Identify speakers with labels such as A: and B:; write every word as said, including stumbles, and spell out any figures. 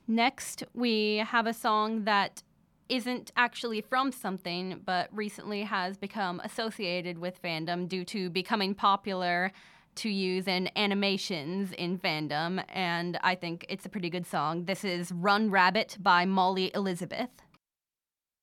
A: Next, we have a song that isn't actually from something, but recently has become associated with fandom due to becoming popular to use in animations in fandom, and I think it's a pretty good song. This is Run Rabbit by Molly Elizabeth.